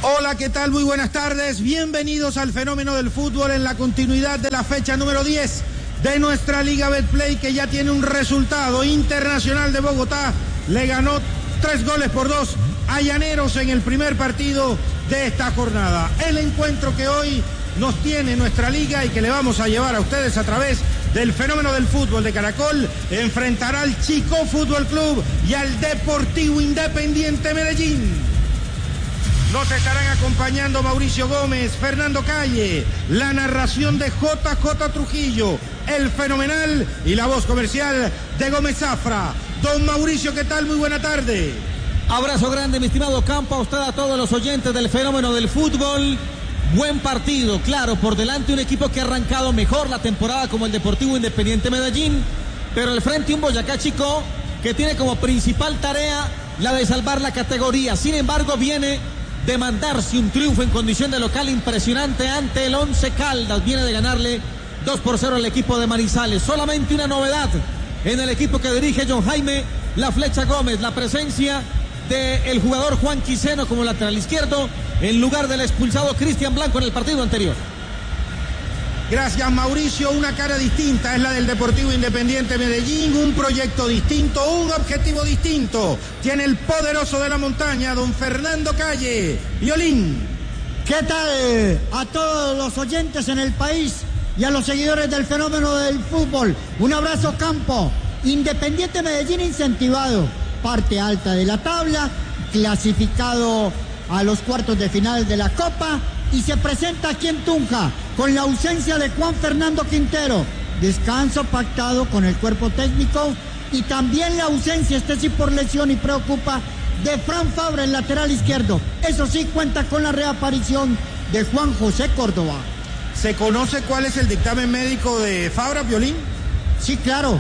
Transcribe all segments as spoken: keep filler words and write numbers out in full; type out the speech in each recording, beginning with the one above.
Hola, ¿qué tal? Muy buenas tardes. Bienvenidos al Fenómeno del Fútbol en la continuidad de la fecha número diez de nuestra Liga Betplay, que ya tiene un resultado. Internacional de Bogotá le ganó tres goles por dos a Llaneros en el primer partido de esta jornada. El encuentro que hoy nos tiene nuestra liga y que le vamos a llevar a ustedes a través del Fenómeno del Fútbol de Caracol enfrentará al Chicó Fútbol Club y al Deportivo Independiente Medellín. Nos estarán acompañando Mauricio Gómez, Fernando Calle, la narración de J J Trujillo, el fenomenal y la voz comercial de Gómez Zafra. Don Mauricio, ¿qué tal? Muy buena tarde. Abrazo grande, mi estimado Campo, a usted, a todos los oyentes del Fenómeno del Fútbol. Buen partido, claro, por delante un equipo que ha arrancado mejor la temporada como el Deportivo Independiente Medellín, pero al frente un Boyacá Chicó que tiene como principal tarea la de salvar la categoría. Sin embargo, viene de mandarse un triunfo en condición de local impresionante ante el Once Caldas. Viene de ganarle dos por cero al equipo de Manizales. Solamente una novedad en el equipo que dirige John Jaime La Flecha Gómez, la presencia del jugador Juan Quiseno como lateral izquierdo en lugar del expulsado Cristian Blanco en el partido anterior. Gracias, Mauricio. Una cara distinta es la del Deportivo Independiente Medellín, un proyecto distinto, un objetivo distinto. Tiene el poderoso de la montaña, don Fernando Calle. Violín. ¿Qué tal a todos los oyentes en el país y a los seguidores del Fenómeno del Fútbol? Un abrazo, Campo. Independiente Medellín incentivado, parte alta de la tabla, clasificado a los cuartos de final de la Copa, y se presenta aquí en Tunja con la ausencia de Juan Fernando Quintero, descanso pactado con el cuerpo técnico, y también la ausencia, este sí por lesión y preocupa, de Fran Fabra, el lateral izquierdo. Eso sí, cuenta con la reaparición de Juan José Córdoba. ¿Se conoce cuál es el dictamen médico de Fabra, Violín? Sí, claro.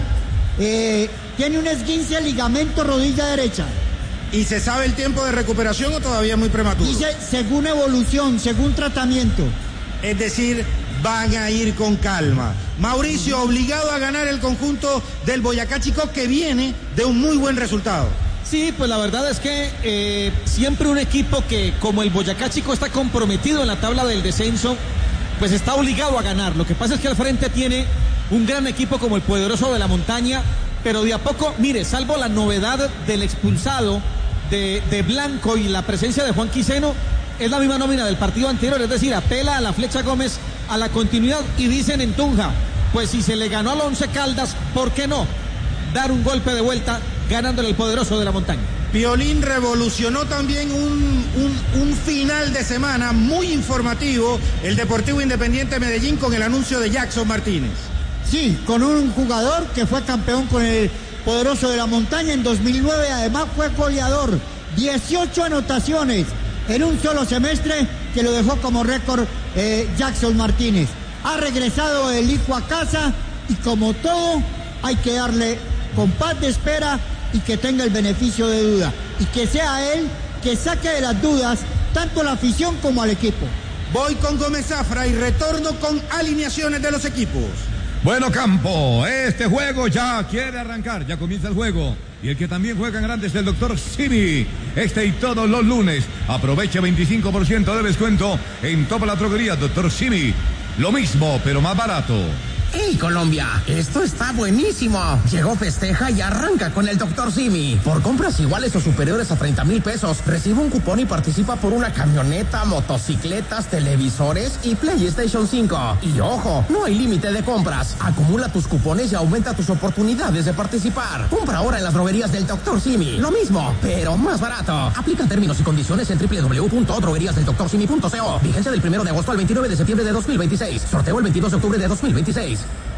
Eh, tiene un esguince de ligamento rodilla derecha. ¿Y se sabe el tiempo de recuperación o todavía es muy prematuro? Dice, según evolución, según tratamiento. Es decir, van a ir con calma. Mauricio, obligado a ganar el conjunto del Boyacá Chicó, que viene de un muy buen resultado. Sí, pues la verdad es que eh, siempre un equipo que, como el Boyacá Chicó, está comprometido en la tabla del descenso, pues está obligado a ganar. Lo que pasa es que al frente tiene un gran equipo como el poderoso de la montaña, pero de a poco, mire, salvo la novedad del expulsado De, de Blanco y la presencia de Juan Quiseno, es la misma nómina del partido anterior, es decir, apela a la Flecha Gómez a la continuidad, y dicen en Tunja, pues si se le ganó al Once Caldas, ¿por qué no dar un golpe de vuelta ganándole el poderoso de la montaña? Piolín revolucionó también un, un, un final de semana muy informativo, el Deportivo Independiente Medellín, con el anuncio de Jackson Martínez. Sí, con un jugador que fue campeón con el poderoso de la montaña en dos mil nueve, además fue goleador, dieciocho anotaciones en un solo semestre, que lo dejó como récord eh, Jackson Martínez. Ha regresado el hijo a casa, y como todo hay que darle compás de espera y que tenga el beneficio de duda, y que sea él que saque de las dudas tanto la afición como al equipo. Voy con Gómez Zafra y retorno con alineaciones de los equipos. Bueno, Campo, este juego ya quiere arrancar, ya comienza el juego. Y el que también juega en grande es el doctor Simi. Este y todos los lunes. Aprovecha veinticinco por ciento de descuento en toda la droguería doctor Simi. Lo mismo, pero más barato. ¡Hey, Colombia! Esto está buenísimo. Llegó, festeja y arranca con el doctor Simi. Por compras iguales o superiores a treinta mil pesos, recibe un cupón y participa por una camioneta, motocicletas, televisores y PlayStation cinco. Y ojo, no hay límite de compras. Acumula tus cupones y aumenta tus oportunidades de participar. Compra ahora en las droguerías del doctor Simi. Lo mismo, pero más barato. Aplican términos y condiciones en doble u doble u doble u punto droguerías del doctor simi punto co. Vigencia del primero de agosto al veintinueve de septiembre de dos mil veintiséis. Sorteo el veintidós de octubre de dos mil veintiséis.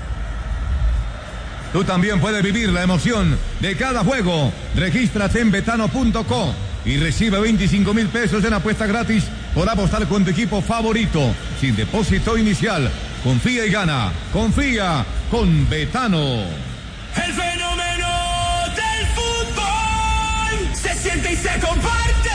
Tú también puedes vivir la emoción de cada juego. Regístrate en betano punto co y recibe veinticinco mil pesos en apuesta gratis por apostar con tu equipo favorito, sin depósito inicial. Confía y gana. Confía con Betano. El fenómeno del fútbol se siente y se comparte.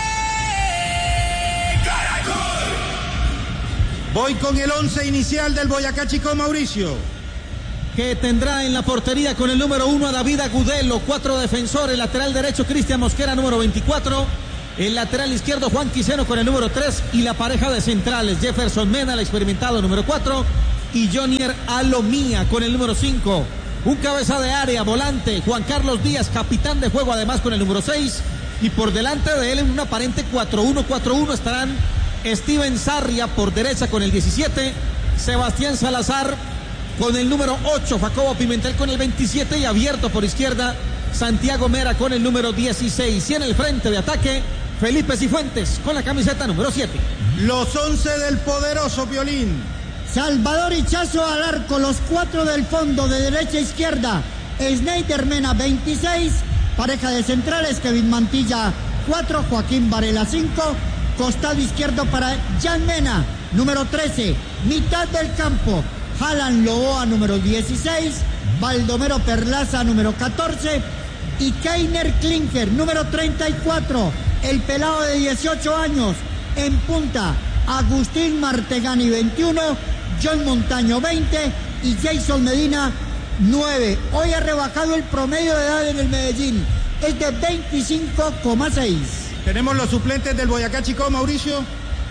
Caracol. Voy con el once inicial del Boyacá Chicó, Mauricio. Que tendrá en la portería con el número uno a David Agudelo, cuatro defensores, lateral derecho Cristian Mosquera, número veinticuatro, El lateral izquierdo Juan Quiseno con el número tres y la pareja de centrales Jefferson Mena, el experimentado número cuatro, y Jonier Alomía con el número cinco. Un cabeza de área, volante, Juan Carlos Díaz, capitán de juego, además con el número seis. Y por delante de él, en un aparente cuatro uno cuatro uno, estarán Steven Sarria por derecha con el diecisiete, Sebastián Salazar con el número ocho, Jacobo Pimentel con el veintisiete y abierto por izquierda, Santiago Mera con el número dieciséis. Y en el frente de ataque, Felipe Cifuentes con la camiseta número siete. Los once del poderoso Piolín. Salvador Hichazo al arco, los cuatro del fondo de derecha a izquierda, Sneider Mena veintiséis, pareja de centrales Kevin Mantilla cuatro, Joaquín Varela cinco, costado izquierdo para Jan Mena número trece, mitad del campo, Alan Loboa número dieciséis, Baldomero Perlaza número catorce y Keiner Klinker número treinta y cuatro, el pelado de dieciocho años. En punta, Agustín Martegani veintiuno, John Montaño veinte y Jason Medina nueve. Hoy ha rebajado el promedio de edad en el Medellín, es de veinticinco coma seis. Tenemos los suplentes del Boyacá Chicó, Mauricio.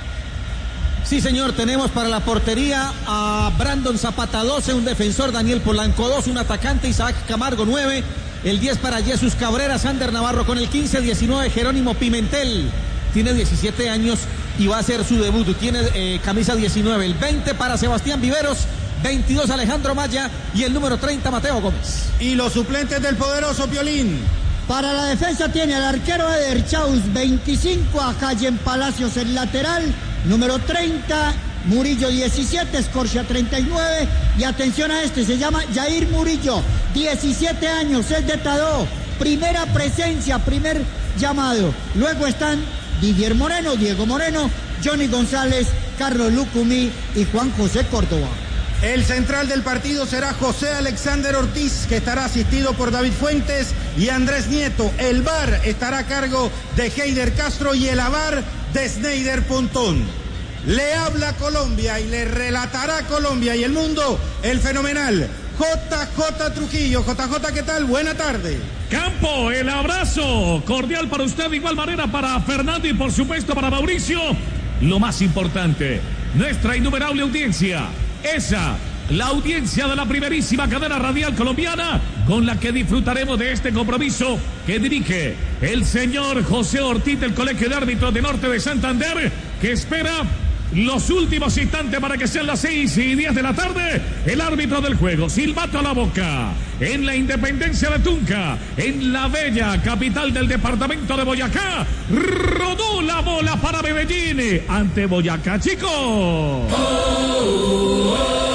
Sí, señor, tenemos para la portería a Brandon Zapata doce, un defensor Daniel Polanco dos, un atacante Isaac Camargo nueve, el diez para Jesús Cabrera, Sander Navarro con el quince, diecinueve Jerónimo Pimentel, tiene diecisiete años y va a hacer su debut, tiene eh, camisa diecinueve, el veinte para Sebastián Viveros, veintidós Alejandro Maya y el número treinta Mateo Gómez. Y los suplentes del poderoso Piolín. Para la defensa tiene al arquero Eder Chaus veinticinco, a Cayen Palacios el lateral, número treinta, Murillo diecisiete, Escorcia treinta y nueve, y atención a este, se llama Jair Murillo, diecisiete años, es de Tadó, primera presencia, primer llamado. Luego están Didier Moreno, Diego Moreno, Johnny González, Carlos Lucumí y Juan José Córdoba. El central del partido será José Alexander Ortiz, que estará asistido por David Fuentes y Andrés Nieto. El V A R estará a cargo de Heider Castro y el A V A R de Sneider Pontón. Le habla Colombia y le relatará Colombia y el mundo el fenomenal J J Trujillo. J J, ¿qué tal? Buena tarde. Campo, el abrazo cordial para usted, de igual manera para Fernando y por supuesto para Mauricio. Lo más importante, nuestra innumerable audiencia, esa, la audiencia de la primerísima cadena radial colombiana, con la que disfrutaremos de este compromiso que dirige el señor José Ortiz del Colegio de Árbitros de Norte de Santander, que espera los últimos instantes para que sean las seis y diez de la tarde. El árbitro del juego, silbato a la boca, en la Independencia de Tunja, en la bella capital del departamento de Boyacá. Rodó la bola para Medellín ante Boyacá Chico. Oh, oh, oh.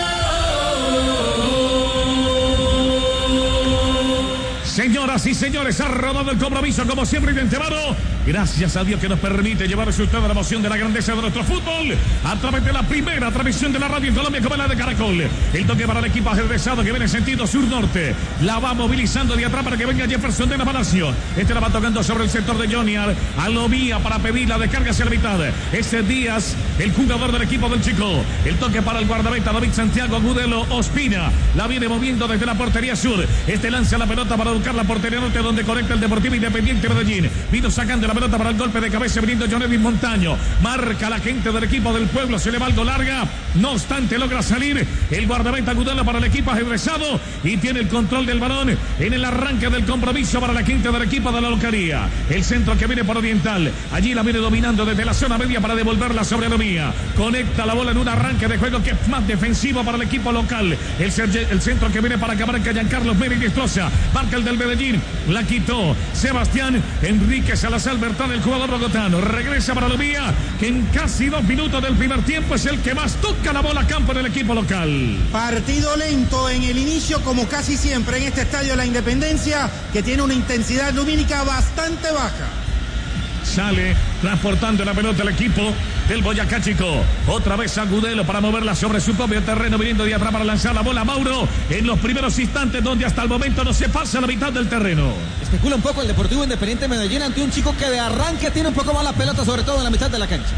Señoras y señores, ha rodado el compromiso como siempre de antemano. Gracias a Dios que nos permite llevarse usted a la emoción de la grandeza de nuestro fútbol a través de la primera transmisión de la radio en Colombia como la de Caracol. El toque para el equipo ajedrezado que viene en sentido sur-norte. La va movilizando de atrás para que venga Jefferson de la Palacio. Este la va tocando sobre el sector de Jonier Alomía para pedir la descarga hacia la mitad. Este Díaz, el jugador del equipo del Chico. El toque para el guardameta David Santiago Agudelo Ospina. La viene moviendo desde la portería sur. Este lanza la pelota para buscar la portería norte donde conecta el Deportivo Independiente Medellín. Vino sacando la pelota para el golpe de cabeza viniendo John Edwin Montaño. Marca la gente del equipo del pueblo. Se le va algo larga. No obstante logra salir el guardameta Agudelo para el equipo ajedrezado y tiene el control del balón en el arranque del compromiso para la quinta del equipo de la localía. El centro que viene por Oriental. Allí la viene dominando desde la zona media para devolverla sobre Alomía. Conecta la bola en un arranque de juego que es más defensivo para el equipo local. El, el centro que viene para acabar en Giancarlos Mérida y destroza. Marca el del Medellín, la quitó Sebastián Enrique Salazar Bertán, el jugador bogotano. Regresa para Alomía, que en casi dos minutos del primer tiempo es el que más toca la bola a campo en el equipo local. Partido lento en el inicio, como casi siempre en este estadio de la Independencia, que tiene una intensidad lumínica bastante baja. Sale transportando la pelota el equipo del Boyacá Chico. Otra vez Agudelo para moverla sobre su propio terreno, viniendo de atrás para lanzar la bola a Mauro en los primeros instantes donde hasta el momento no se pasa la mitad del terreno. Especula un poco el Deportivo Independiente Medellín ante un chico que de arranque tiene un poco más la pelota, sobre todo en la mitad de la cancha.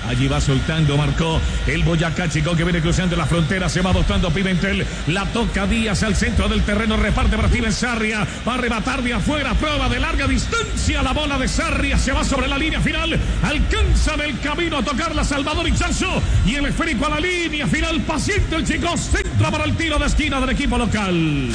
Allí va soltando, marcó el Boyacá Chico que viene cruzando la frontera. Se va adoptando Pimentel. La toca Díaz al centro del terreno. Reparte para Steven Sarria. Va a arrebatar de afuera. Prueba de larga distancia. La bola de Sarria se va sobre la línea final. Alcanza del camino a tocarla Salvador Ichazo. Y el esférico a la línea final. Paciente el Chico. Centra para el tiro de esquina del equipo local.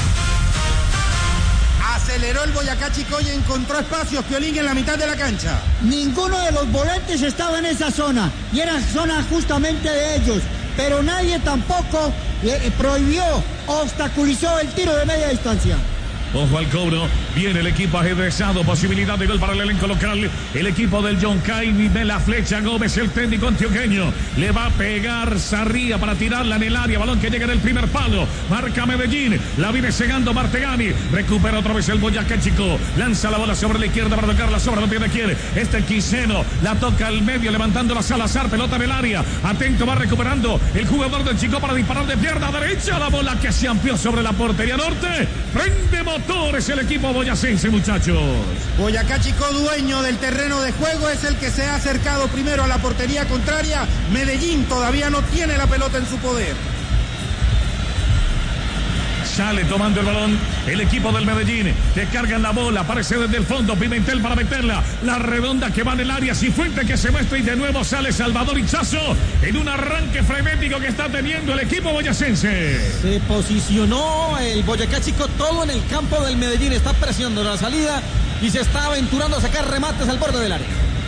Aceleró el Boyacá Chico y encontró espacios, Piolín, en la mitad de la cancha. Ninguno de los volantes estaba en esa zona y era zona justamente de ellos, pero nadie tampoco eh, prohibió, obstaculizó el tiro de media distancia. Ojo al cobro, viene el equipo ajedrezado, posibilidad de gol para el elenco local. El equipo del Yoncay, de la flecha Gómez, el técnico antioqueño. Le va a pegar Sarria para tirarla en el área, balón que llega en el primer palo. Marca Medellín, la viene cegando Martegani. Recupera otra vez el Boyacá Chico. Lanza la bola sobre la izquierda para tocarla sobre la pierna de quién. Este Quiseno, la toca al medio, levantando la Salazar, pelota en el área. Atento, va recuperando el jugador del Chico para disparar de pierna derecha. La bola que se amplió sobre la portería norte. Prende motores el equipo boyacense, muchachos. Boyacá Chico, dueño del terreno de juego, es el que se ha acercado primero a la portería contraria. Medellín todavía no tiene la pelota en su poder. Sale tomando el balón el equipo del Medellín, que cargan la bola, aparece desde el fondo Pimentel para meterla, la redonda que va en el área, Cifuente que se muestra y de nuevo sale Salvador Ichazo en un arranque frenético que está teniendo el equipo boyacense. Se posicionó el Boyacá Chico todo en el campo del Medellín, está presionando la salida y se está aventurando a sacar remates al borde del área.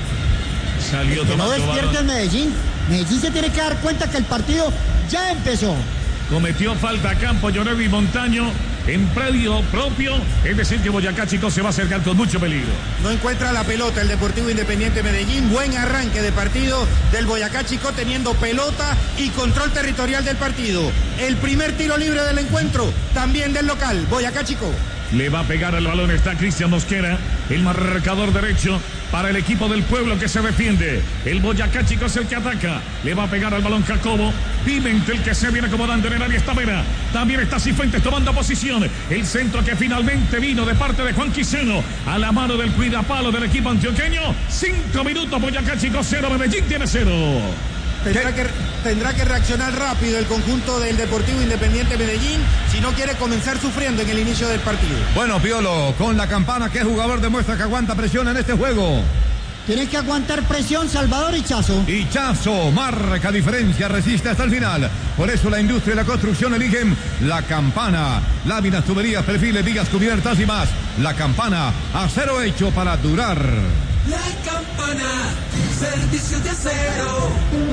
Salió que no tomando despierte el Medellín, Medellín se tiene que dar cuenta que el partido ya empezó. Cometió falta a campo Lloredi Montaño en predio propio, es decir que Boyacá Chico se va a acercar con mucho peligro. No encuentra la pelota el Deportivo Independiente Medellín. Buen arranque de partido del Boyacá Chico, teniendo pelota y control territorial del partido. El primer tiro libre del encuentro, también del local, Boyacá Chico. Le va a pegar el balón, está Cristian Mosquera, el marcador derecho para el equipo del pueblo que se defiende. El Boyacá Chico es el que ataca. Le va a pegar al balón Jacobo. Pimentel que se viene acomodando en el área, está Vera. También está Cifuentes tomando posición. El centro que finalmente vino de parte de Juan Quiseno a la mano del cuidapalo del equipo antioqueño. Cinco minutos, Boyacá Chico cero, Medellín tiene cero. Tendrá que, tendrá que reaccionar rápido el conjunto del Deportivo Independiente Medellín si no quiere comenzar sufriendo en el inicio del partido. Bueno, Piolo, con la campana, ¿qué jugador demuestra que aguanta presión en este juego? Tiene que aguantar presión Salvador Ichazo. Ichazo marca diferencia, resiste hasta el final. Por eso la industria y la construcción eligen la campana. Láminas, tuberías, perfiles, vigas, cubiertas y más. La campana, acero hecho para durar. La campana, servicio de acero.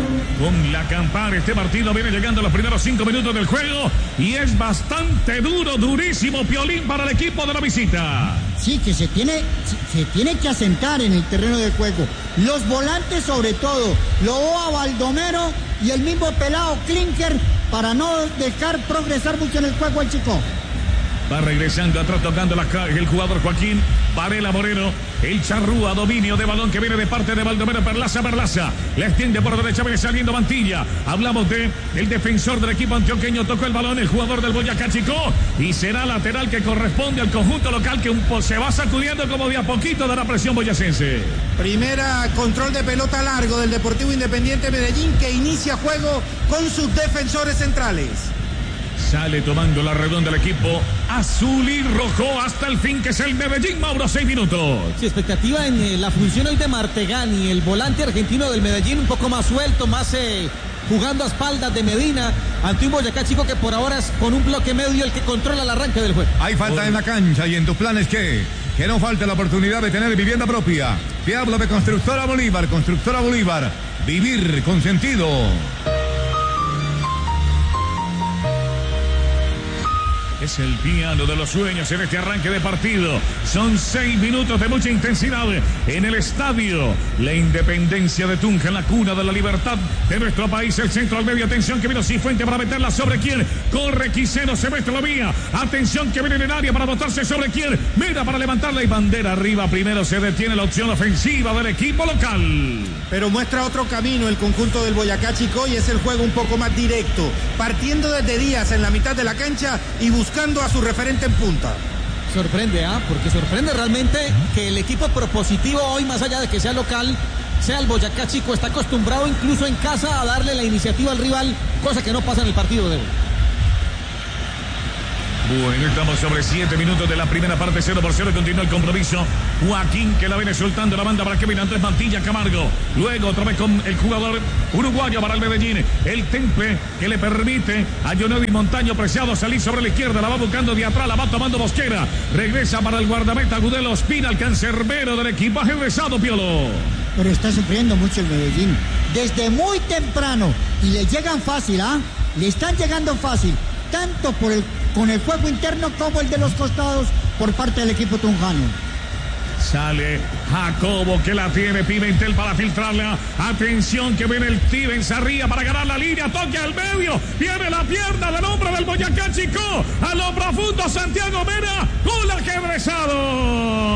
Con la campana, este partido viene llegando a los primeros cinco minutos del juego y es bastante duro, durísimo, Piolín, para el equipo de la visita. Sí, que se tiene, se tiene que asentar en el terreno de juego. Los volantes sobre todo, Loboa, Baldomero y el mismo pelado Klinker, para no dejar progresar mucho en el juego al Chico. Va regresando atrás, tocando la, el jugador Joaquín Varela Moreno. El charrúa, dominio de balón que viene de parte de Baldomero. Perlaza, Perlaza. La extiende por derecha, viene saliendo Mantilla. Hablamos de el defensor del equipo antioqueño. Tocó el balón el jugador del Boyacá Chico. Y será lateral que corresponde al conjunto local que un po se va sacudiendo como de a poquito de la presión boyacense. Primera control de pelota largo del Deportivo Independiente Medellín, que inicia juego con sus defensores centrales. Sale tomando la redonda el equipo azul y rojo hasta el fin, que es el Medellín, Mauro, seis minutos. Sí, expectativa en eh, la función hoy de Martegani, el volante argentino del Medellín, un poco más suelto, más eh, jugando a espaldas de Medina, ante un Boyacá Chico que por ahora es con un bloque medio el que controla el arranque del juego. Hay falta en la cancha y en tus planes, ¿qué? Que no falte la oportunidad de tener vivienda propia. Te hablo de Constructora Bolívar, Constructora Bolívar, vivir con sentido. Es el piano de los sueños en este arranque de partido. Son seis minutos de mucha intensidad en el estadio La Independencia de Tunja, en la cuna de la libertad de nuestro país. El centro al medio, atención que vino Cifuente para meterla sobre quién. Corre Quiseno, se muestra la vía. Atención que viene en el área para botarse sobre quién. Mira para levantarla y bandera arriba. Primero se detiene la opción ofensiva del equipo local. Pero muestra otro camino el conjunto del Boyacá Chico y es el juego un poco más directo. Partiendo desde Díaz en la mitad de la cancha y buscando buscando a su referente en punta. Sorprende, ¿ah? ¿eh? Porque sorprende realmente que el equipo propositivo hoy, más allá de que sea local, sea el Boyacá Chico, está acostumbrado incluso en casa a darle la iniciativa al rival, cosa que no pasa en el partido de hoy. Bueno, estamos sobre siete minutos de la primera parte, cero por cero, continúa el compromiso. Joaquín que la viene soltando la banda para Kevin Andrés Mantilla Camargo. Luego otra vez con el jugador uruguayo para el Medellín. El temple que le permite a Jonedi Montaño Preciado salir sobre la izquierda. La va buscando de atrás, la va tomando Mosquera. Regresa para el guardameta Gudelo Ospina, el cancerbero del equipaje besado, Piolo. Pero está sufriendo mucho el Medellín. Desde muy temprano. Y le llegan fácil, ¿ah? ¿eh? Le están llegando fácil. Tanto por el, con el juego interno como el de los costados por parte del equipo tunjano. Sale Jacobo que la tiene Pimentel para filtrarla. Atención que viene el Steven Sarría para ganar la línea. Toque al medio. Viene la pierna del hombre del Boyacá Chico. A lo profundo Santiago Mena. Gol ajedrezado.